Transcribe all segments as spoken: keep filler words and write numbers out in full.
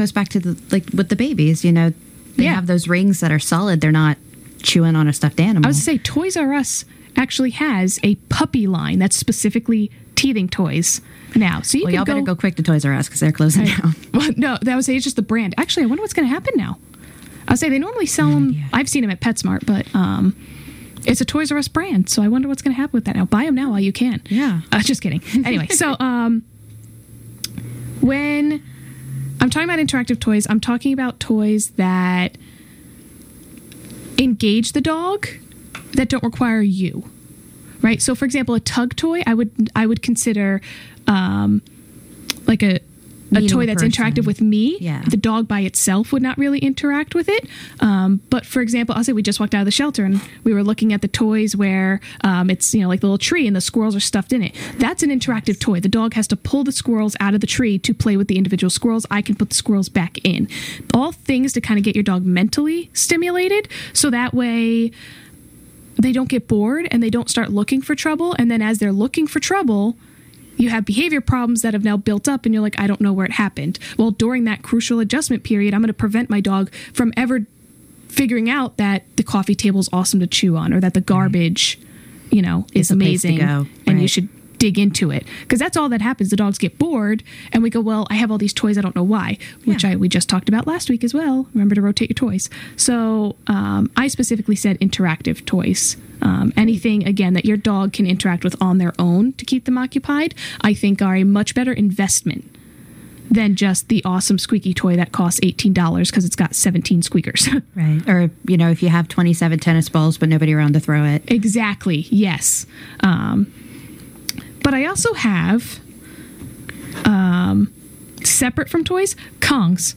goes back to the, like with the babies, you know, they Yeah. have those rings that are solid. They're not chewing on a stuffed animal. I was to say, Toys R Us actually has a puppy line that's specifically teething toys now. So you well, can y'all go, better go quick to Toys R Us because they're closing I- down. Well, no, that was it's just the brand. Actually, I wonder what's going to happen now. I'll say they normally sell them. idea. I've seen them at PetSmart, but um, it's a Toys R Us brand. So I wonder what's going to happen with that now. Buy them now while you can. Yeah. Uh, just kidding. Anyway, so um, when I'm talking about interactive toys, I'm talking about toys that engage the dog that don't require you. Right? So for example, a tug toy, I would I would consider um, like a a Meeting toy a that's person. interactive with me. Yeah. The dog by itself would not really interact with it. Um, but for example, I'll say we just walked out of the shelter and we were looking at the toys where um, it's, you know, like the little tree and the squirrels are stuffed in it. That's an interactive toy. The dog has to pull the squirrels out of the tree to play with the individual squirrels. I can put the squirrels back in. All things to kind of get your dog mentally stimulated. So that way they don't get bored and they don't start looking for trouble. And then as they're looking for trouble, you have behavior problems that have now built up and you're like, I don't know where it happened. Well, during that crucial adjustment period, I'm going to prevent my dog from ever figuring out that the coffee table is awesome to chew on or that the garbage, you know, is It's the place to amazing go, and you right. should dig into it. Because that's all that happens. The dogs get bored and we go, well, I have all these toys. I don't know why, which Yeah. I we just talked about last week as well. Remember to rotate your toys. So um, I specifically said interactive toys. Um, anything, again, that your dog can interact with on their own to keep them occupied, I think are a much better investment than just the awesome squeaky toy that costs eighteen dollars because it's got seventeen squeakers. Right. Or, you know, if you have twenty-seven tennis balls but nobody around to throw it. Exactly, yes. Um, but I also have, um, separate from toys, Kongs.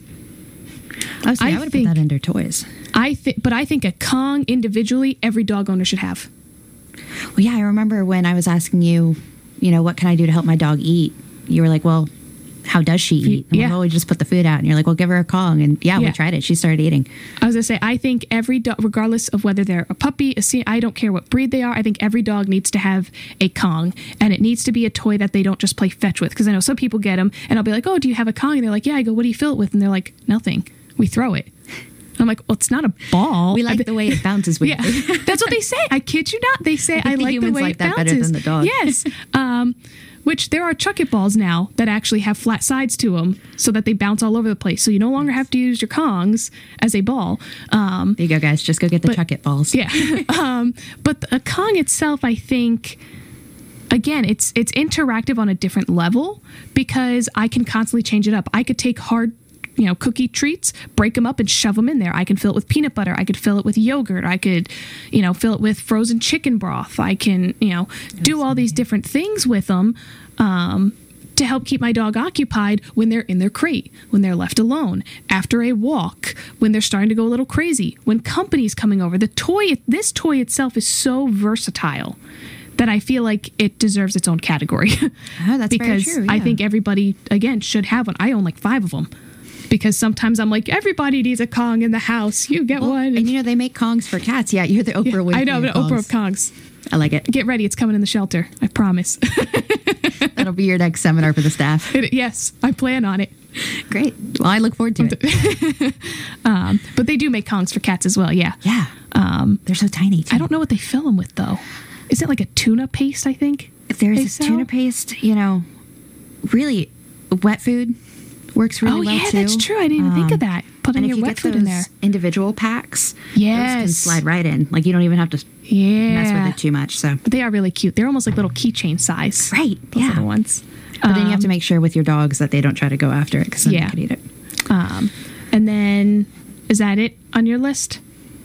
Oh, see, I, I would think- put that under toys. I think, but I think a Kong individually, every dog owner should have. Well, yeah, I remember when I was asking you, you know, what can I do to help my dog eat? You were like, well, how does she eat? And Yeah. I'm like, well, we just put the food out. And you're like, well, give her a Kong. And yeah, Yeah. we tried it. She started eating. I was gonna say, I think every dog, regardless of whether they're a puppy, a se- I don't care what breed they are. I think every dog needs to have a Kong, and it needs to be a toy that they don't just play fetch with. Because I know some people get them, and I'll be like, "Oh, do you have a Kong?" And they're like, "Yeah." I go, "What do you fill it with?" And they're like, "Nothing. We throw it." I'm like, "Well, it's not a ball. We like the way it bounces with Yeah, you. that's what they say. I kid you not. They say I The like the humans way like it that bounces. better than the dog. Yes. Um, which there are chuck it balls now that actually have flat sides to them so that they bounce all over the place. So you no longer have to use your Kongs as a ball. Um, There you go, guys. Just go get the But- chuck it balls. yeah. um, but a Kong itself, I think, again, it's it's interactive on a different level because I can constantly change it up. I could take hard, you know, cookie treats, break them up and shove them in there. I can fill it with peanut butter. I could fill it with yogurt. I could, you know, fill it with frozen chicken broth. I can, you know, do all these different things with them um, to help keep my dog occupied when they're in their crate, when they're left alone, after a walk, when they're starting to go a little crazy, when company's coming over. The toy, this toy itself is so versatile that I feel like it deserves its own category. Oh, that's very because true, I yeah. think everybody, again, should have one. I own like five of them. Because sometimes I'm like, everybody needs a Kong in the house. You get Well, one. and you know, they make Kongs for cats. Yeah, you're the Oprah Yeah, Winfrey I know, of but Oprah of Kongs. Kongs. I like it. Get ready. It's coming in the shelter. I promise. That'll be your next seminar for the staff. It- yes, I plan on it. Great. Well, I look forward to it. Um, but they do make Kongs for cats as well. Yeah. Yeah. Um, They're so tiny, too. I don't know what they fill them with, though. Is it like a tuna paste, I think? If there's they this sell? tuna paste, you know, really, wet food works really oh, well, yeah, too. that's true. I didn't even think of Um, that. Putting And if your you wet get food those in there. individual packs, those Yes. can slide right in. Like, you don't even have to Yeah. mess with it too much. So, But they are really cute. They're almost like little keychain size. right. Those Yeah. little ones. But then you have Um, to make sure with your dogs that they don't try to go after it because then Yeah. they could eat it. Um, and then, is that it on your list?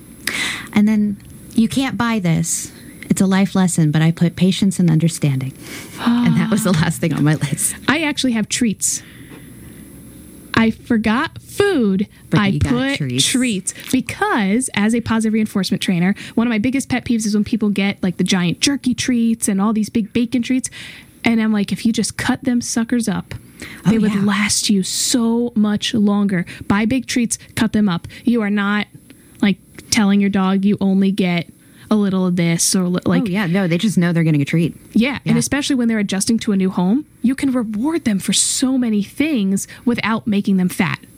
And then you can't buy this. It's a life lesson, but I put patience and understanding. And that was the last thing on my list. I actually have treats. I forgot food. But I you got put treats. treats because, as a positive reinforcement trainer, one of my biggest pet peeves is when people get like the giant jerky treats and all these big bacon treats. And I'm like, if you just cut them suckers up, they Oh, would yeah. last you so much longer. Buy big treats, cut them up. You are not like telling your dog you only get a little of this or li- like oh, yeah. No, they just know they're getting a treat. yeah, and Yeah. especially when they're adjusting to a new home, you can reward them for so many things without making them fat.